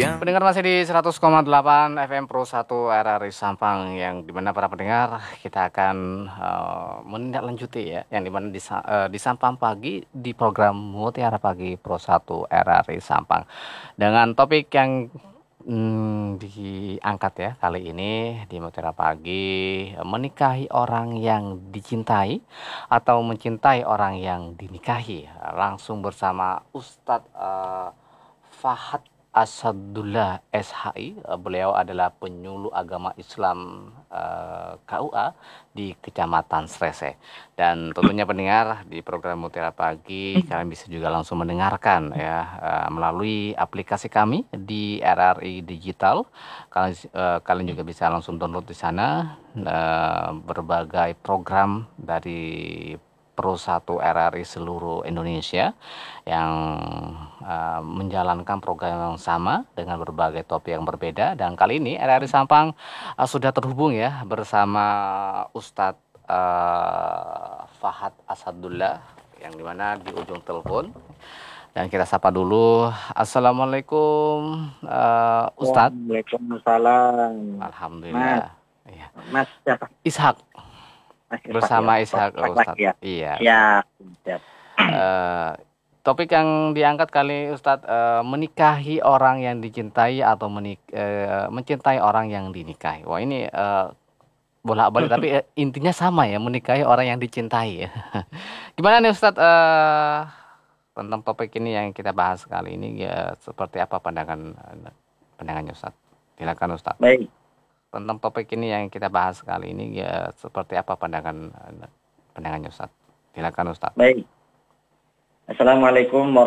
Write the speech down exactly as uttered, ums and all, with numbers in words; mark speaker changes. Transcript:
Speaker 1: Pendengar masih di seratus koma delapan F M Pro satu R R I Sampang, yang dimana para pendengar kita akan uh, menindaklanjuti ya, yang dimana di, uh, di Sampang Pagi di program Mutiara Pagi Pro satu R R I Sampang dengan topik yang hmm, diangkat ya kali ini di Mutiara Pagi, menikahi orang yang dicintai atau mencintai orang yang dinikahi, langsung bersama Ustadz uh, Fahad Asadullah S H I. Beliau adalah penyuluh agama Islam eh, K U A di Kecamatan Srese. Dan tentunya pendengar di program Mutiara Pagi kalian bisa juga langsung mendengarkan ya eh, melalui aplikasi kami di R R I Digital. Kalian, eh, kalian juga bisa langsung download di sana eh, berbagai program dari Pro satu R R I seluruh Indonesia yang uh, menjalankan program yang sama dengan berbagai topik yang berbeda. Dan kali ini R R I Sampang uh, sudah terhubung ya bersama Ustadz uh, Fahad Asadullah, yang dimana di ujung telepon. Dan kita sapa dulu. Assalamualaikum uh, Ustadz.
Speaker 2: Waalaikumsalam.
Speaker 1: Alhamdulillah.
Speaker 2: Mas,
Speaker 1: Iya.
Speaker 2: Mas siapa?
Speaker 1: Ishak.
Speaker 2: Mas Ishak
Speaker 1: Bersama
Speaker 2: ya?
Speaker 1: Ishak Ustadz.
Speaker 2: Ya.
Speaker 1: Iya.
Speaker 2: Siap, siap.
Speaker 1: Uh, topik yang diangkat kali Ustadz, uh, menikahi orang yang dicintai atau menik uh, mencintai orang yang dinikahi. Wah ini uh, bolak-balik tapi uh, intinya sama ya, menikahi orang yang dicintai. Gimana nih Ustadz uh, tentang topik ini yang kita bahas kali ini ya, seperti apa pandangan pandangannya Ustadz? Silakan Ustadz.
Speaker 2: Baik.
Speaker 1: Tentang topik ini yang kita bahas kali ini ya, seperti apa pandangan pandangannya Ustadz? Silakan Ustadz.
Speaker 2: Baik. Assalamualaikum warahmatullahi